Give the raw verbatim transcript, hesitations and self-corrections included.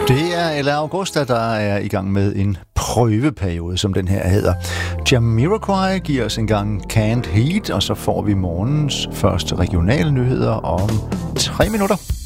Det er Ella Augusta, der er i gang med en prøveperiode, som den her hedder. Jamiroquai giver os en gang Can't Heat, og så får vi morgens første regionale nyheder om tre minutter.